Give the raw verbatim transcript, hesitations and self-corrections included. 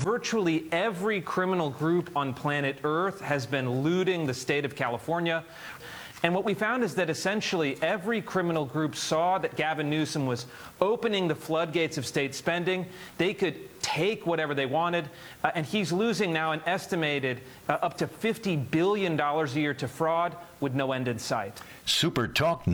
Virtually every criminal group on planet Earth has been looting the state of California. And what we found is that essentially every criminal group saw that Gavin Newsom was opening the floodgates of state spending. They could take whatever they wanted, uh, and he's losing now an estimated uh, up to fifty billion dollars a year to fraud with no end in sight. Super Talk